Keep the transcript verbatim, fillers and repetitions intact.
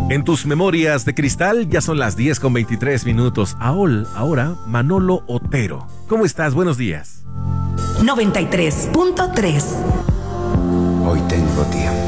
En tus memorias de cristal ya son las diez con veintitrés minutos. Ahora, ahora Manolo Otero. ¿Cómo estás? Buenos días. noventa y tres punto tres. Hoy tengo tiempo.